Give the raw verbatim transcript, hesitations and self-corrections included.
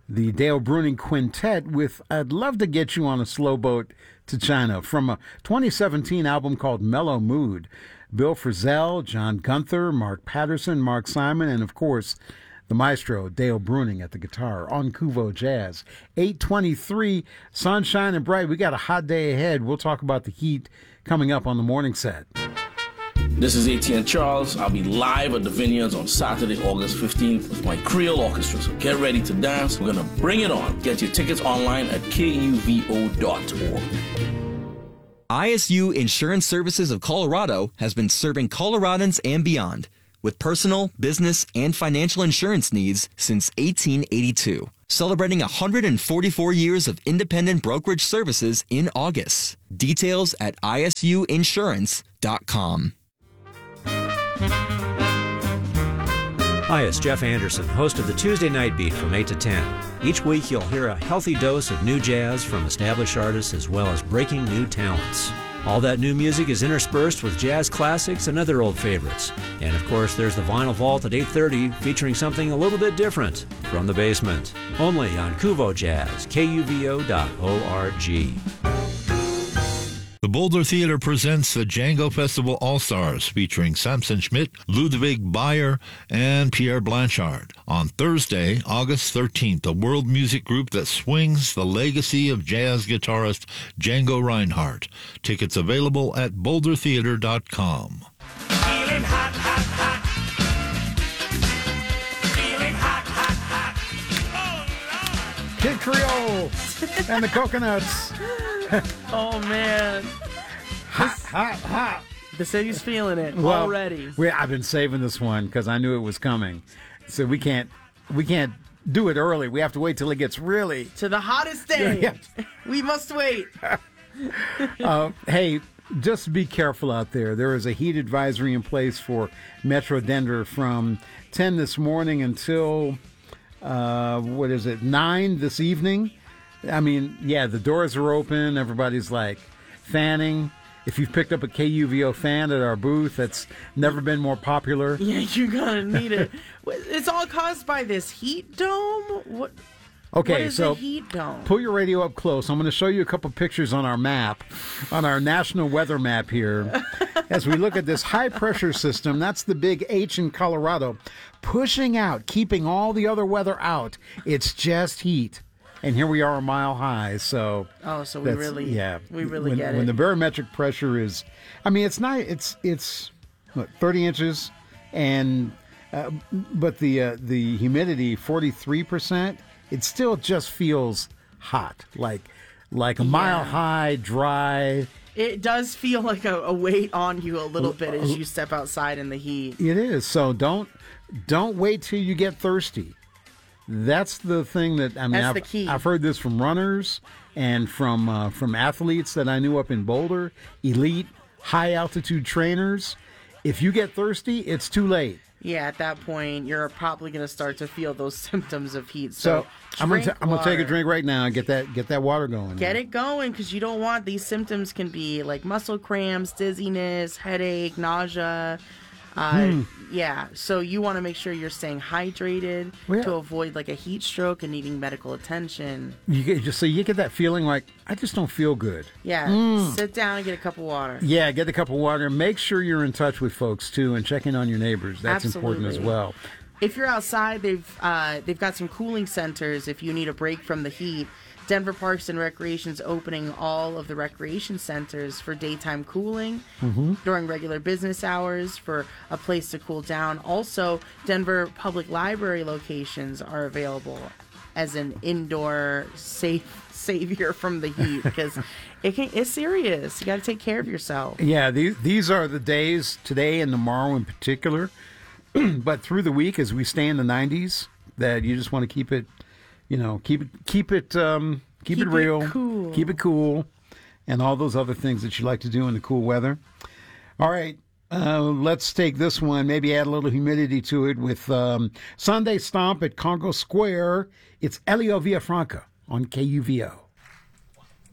the Dale Bruning Quintet with I'd Love to Get You on a Slow Boat to China from a twenty seventeen album called Mellow Mood. Bill Frisell, John Gunther, Mark Patterson, Mark Simon, and of course, the maestro, Dale Bruning at the guitar on Kuvo Jazz. eight twenty-three, sunshine and bright. We got a hot day ahead. We'll talk about the heat coming up on the morning set. This is A T N Charles. I'll be live at the Vineyards on Saturday, August fifteenth with my Creole Orchestra. So get ready to dance. We're going to bring it on. Get your tickets online at K U V O dot org. I S U Insurance Services of Colorado has been serving Coloradans and beyond with personal, business, and financial insurance needs since eighteen eighty-two. Celebrating one hundred forty-four years of independent brokerage services in August. Details at I S U insurance dot com. Hi, it's Jeff Anderson, host of the Tuesday Night Beat from eight to ten. Each week you'll hear a healthy dose of new jazz from established artists as well as breaking new talents. All that new music is interspersed with jazz classics and other old favorites. And of course, there's the Vinyl Vault at eight thirty featuring something a little bit different from the basement. Only on Kuvo Jazz, K U V O dot org. The Boulder Theater presents the Django Festival All-Stars featuring Samson Schmidt, Ludwig Bayer, and Pierre Blanchard. On Thursday, August thirteenth, a world music group that swings the legacy of jazz guitarist Django Reinhardt. Tickets available at boulder theater dot com. Feeling hot, hot, hot. Feeling hot, hot, hot. Oh, Kid Creole and the Coconuts. Oh, man. Hot, hot, hot. The city's feeling it Well, already. We, I've been saving this one because I knew it was coming. So we can't we can't do it early. We have to wait till it gets really... To the hottest day. Yeah. We must wait. uh, hey, just be careful out there. There is a heat advisory in place for Metro Denver from ten this morning until, uh, what is it, nine this evening. I mean, yeah, the doors are open. Everybody's like fanning. If you've picked up a K U V O fan at our booth, that's never been more popular. Yeah, you're going to need it. It's all caused by this heat dome? What? Okay, what is so a heat dome? Pull your radio up close. I'm going to show you a couple pictures on our map, on our national weather map here, as we look at this high-pressure system. That's the big H in Colorado, pushing out, keeping all the other weather out. It's just heat. And here we are a mile high, so... Oh, so we really, yeah, we really when, get it. When the barometric pressure is... I mean, it's not... It's, it's what, thirty inches, and... Uh, but the uh, the humidity, forty-three percent, it still just feels hot. Like, like a Yeah. mile high, dry... It does feel like a, a weight on you a little bit as you step outside in the heat. It is. So don't don't wait till you get thirsty. That's the thing that I mean. That's I've, the key. I've heard this from runners and from uh, from athletes that I knew up in Boulder, elite high altitude trainers. If you get thirsty, it's too late. Yeah, at that point, you're probably going to start to feel those symptoms of heat. So, So I'm gonna drink t- I'm gonna take a water. drink right now and get that get that water going. Get it going, because you don't want these symptoms can be like muscle cramps, dizziness, headache, nausea. Uh, Hmm. Yeah, so you want to make sure you're staying hydrated Well, yeah. to avoid like a heat stroke and needing medical attention. You get just so you get that feeling like I just don't feel good. Yeah, Mm. sit down and get a cup of water. Yeah, get a cup of water. Make sure you're in touch with folks too and checking on your neighbors. That's important as Absolutely. well. If you're outside, they've uh, they've got some cooling centers if you need a break from the heat. Denver Parks and Recreation's opening all of the recreation centers for daytime cooling Mhm. during regular business hours for a place to cool down. Also, Denver Public Library locations are available as an indoor safe savior from the heat because it can it's serious. You got to take care of yourself. Yeah, these these are the days today and tomorrow in particular, but through the week as we stay in the nineties, that you just want to keep it, you know, keep it keep it um, keep, Keep it it real, cool. keep it cool, and all those other things that you like to do in the cool weather. All right. Uh, let's take this one, maybe add a little humidity to it with um, Sunday Stomp at Congo Square. It's Elio Villafranca on K U V O.